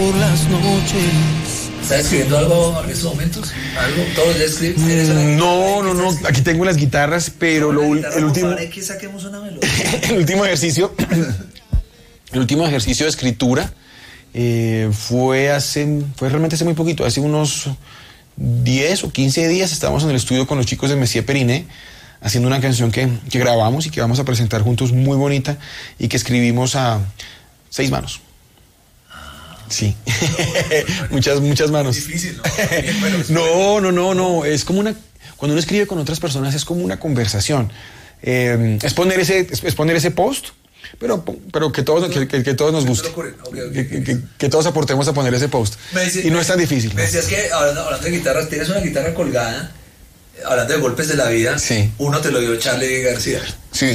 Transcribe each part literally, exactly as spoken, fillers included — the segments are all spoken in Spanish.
Por las noches. ¿Estás escribiendo algo en estos momentos? ¿Algo? ¿Todos ya escriben? Mm, no, no, no. Aquí tengo las guitarras, pero lo, guitarra, el último. Favor, que saquemos una melodía. el último ejercicio. el último ejercicio de escritura eh, fue hace. Fue realmente hace muy poquito, hace unos diez o quince días. Estábamos en el estudio con los chicos de Messier Periné, haciendo una canción que, que grabamos y que vamos a presentar juntos, muy bonita, y que escribimos a seis manos. Sí, muchas, muchas manos. Es difícil, ¿no? no, no, no, no, es como una, cuando uno escribe con otras personas es como una conversación. Eh, es poner ese, es poner ese post, pero, pero que todos, que, que, que todos nos guste. Okay, okay. Que, que, que todos aportemos a poner ese post. Decís, y no es tan difícil. Me decías que, hablando, hablando de guitarras, tienes una guitarra colgada, hablando de golpes de la vida, sí. Uno te lo dio Charlie García. Sí.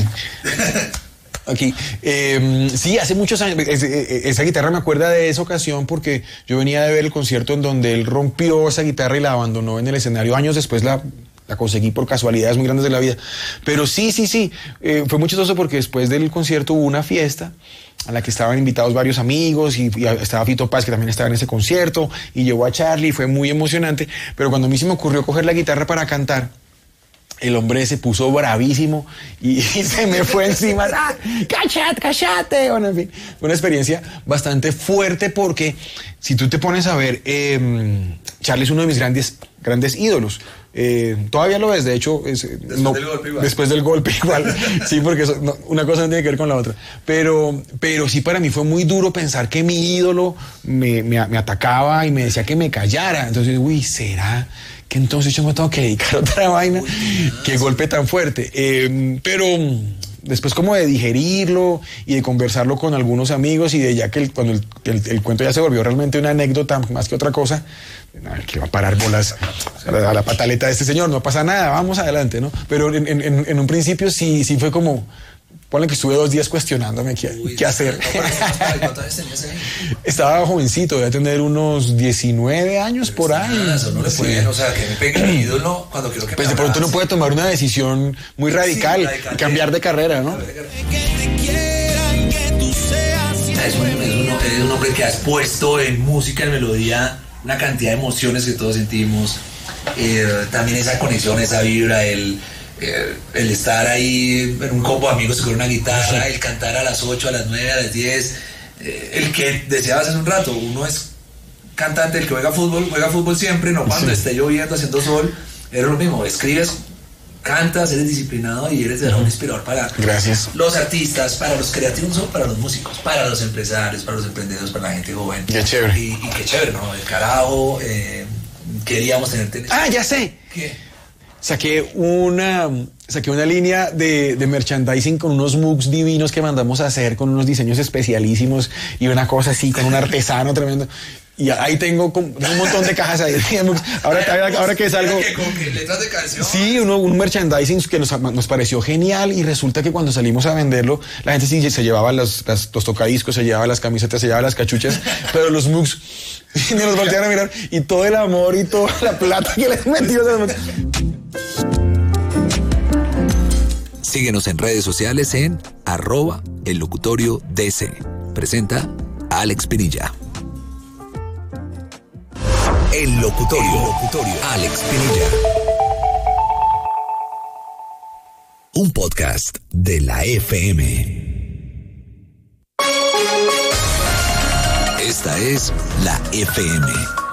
Aquí. Eh, sí, hace muchos años. Esa guitarra me acuerda de esa ocasión porque yo venía de ver el concierto en donde él rompió esa guitarra y la abandonó en el escenario. Años después la, la conseguí por casualidades muy grandes de la vida. Pero sí, sí, sí. Eh, fue muy chistoso porque después del concierto hubo una fiesta a la que estaban invitados varios amigos y, y estaba Fito Páez, que también estaba en ese concierto, y llevó a Charlie, fue muy emocionante. Pero cuando a mí se me ocurrió coger la guitarra para cantar, el hombre se puso bravísimo y, y se me fue encima. ¡Ah, cállate, cállate! Bueno, en fin, fue una experiencia bastante fuerte porque si tú te pones a ver, eh, Charlie es uno de mis grandes, grandes ídolos. Eh, todavía lo es, de hecho, es, después, no, del golpe igual. después del golpe igual. Sí, porque eso, no, una cosa no tiene que ver con la otra. Pero, pero sí, para mí fue muy duro pensar que mi ídolo me, me, me atacaba y me decía que me callara. Entonces, uy, ¿será que entonces yo me tengo que dedicar a otra vaina? Uy, qué golpe tan fuerte. Eh, pero después como de digerirlo y de conversarlo con algunos amigos y de ya que el, cuando el, el, el cuento ya se volvió realmente una anécdota más que otra cosa, que va a parar bolas a la, a la pataleta de este señor, no pasa nada, vamos adelante, ¿no? Pero en, en, en un principio sí, sí fue como, ponle que estuve dos días cuestionándome qué, Uy, qué hacer. ¿Cuántos años tenías ahí? Estaba jovencito, debía tener unos diecinueve años por ahí. Eso no le sí. puede, o sea, que me pegue mi ídolo cuando quiero que pues me de pronto abrace. uno puede tomar una decisión muy radical, sí, radical y cambiar de carrera, ¿no? Es un, es, un, es un hombre que has puesto en música, en melodía, una cantidad de emociones que todos sentimos. Eh, también esa conexión, esa vibra, el... Eh, el estar ahí en un combo de amigos con una guitarra, sí. El cantar a las ocho, a las nueve, a las diez, eh, el que deseabas hace un rato, uno es cantante, el que juega fútbol, juega fútbol siempre, no cuando sí. Esté lloviendo, haciendo sol, era lo mismo, escribes, cantas, eres disciplinado y eres de verdad un inspirador para Gracias. Los artistas, para los creativos, para los músicos, para los empresarios, para los emprendedores, para la gente joven. Qué chévere. Y, y qué chévere, ¿no? El carajo, eh, queríamos tenerte en este... Ah, ya sé. ¿Qué? Saqué una, saqué una línea de, de merchandising con unos mugs divinos que mandamos a hacer, con unos diseños especialísimos y una cosa así, con un artesano tremendo. Y ahí tengo un montón de cajas ahí. Ahora, ahora, ahora que es algo... ¿Con qué letras de canción? Sí, uno, un merchandising que nos, nos pareció genial y resulta que cuando salimos a venderlo, la gente sí se llevaba las, las, los tocadiscos, se llevaba las camisetas, se llevaba las cachuchas, pero los mugs ni nos voltearon a mirar y todo el amor y toda la plata que les metió. Síguenos en redes sociales en arroba el locutorio D C. Presenta Alex Pinilla. El locutorio, el locutorio. Alex Pinilla. Un podcast de la F M. Esta es la F M.